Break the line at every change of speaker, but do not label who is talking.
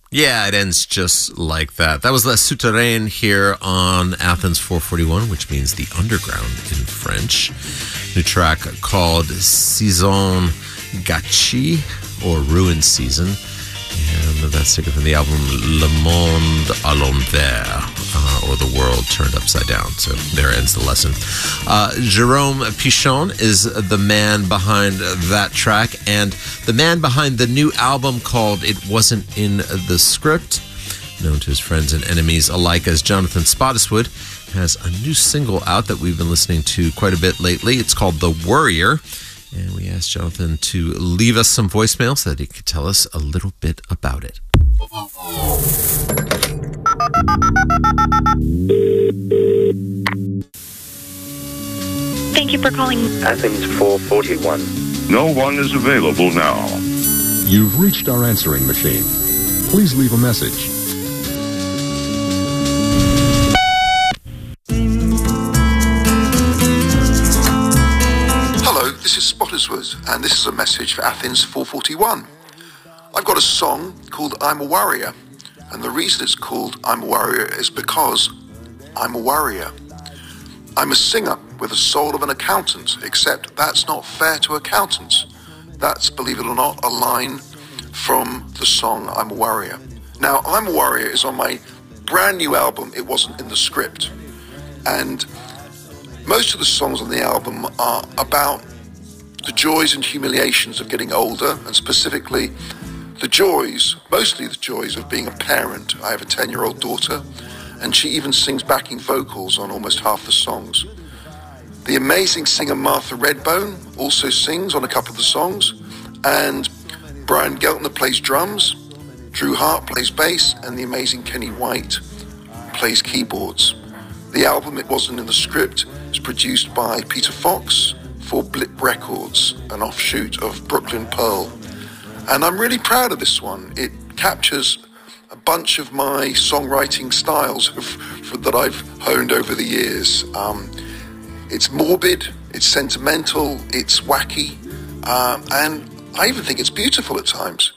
Yeah, it ends just like that. That was La Souterraine here on Athens 441, which means the underground in French. New track called Saison Gâchée, or Ruin Season. And that's taken from the album Le Monde à l'envers, or The World Turned Upside Down. So there ends the lesson. Jerome Pichon is the man behind that track, and the man behind the new album called It Wasn't in the Script, known to his friends and enemies alike as Jonathan Spottiswoode, has a new single out that we've been listening to quite a bit lately. It's called The Worrier. And we asked Jonathan to leave us some voicemail so that he could tell us a little bit about it.
Thank you for calling
Athens 441.
No one is available now.
You've reached our answering machine. Please leave a message.
This is Spottiswoode, and this is a message for Athens 441. I've got a song called I'm a Warrior, and the reason it's called I'm a Warrior is because I'm a warrior. I'm a singer with the soul of an accountant, except that's not fair to accountants. That's, believe it or not, a line from the song I'm a Warrior. Now, I'm a Warrior is on my brand new album, It Wasn't in the Script, and most of the songs on the album are about the joys and humiliations of getting older, and specifically mostly the joys of being a parent. I have a 10-year-old daughter, and she even sings backing vocals on almost half the songs. The amazing singer Martha Redbone also sings on a couple of the songs, and Brian Geltner plays drums, Drew Hart plays bass, and the amazing Kenny White plays keyboards. The album It Wasn't in the Script is produced by Peter Fox for Blip Records, an offshoot of Brooklyn Pearl. And I'm really proud of this one. It captures a bunch of my songwriting styles that I've honed over the years. It's morbid, it's sentimental, it's wacky, and I even think it's beautiful at times.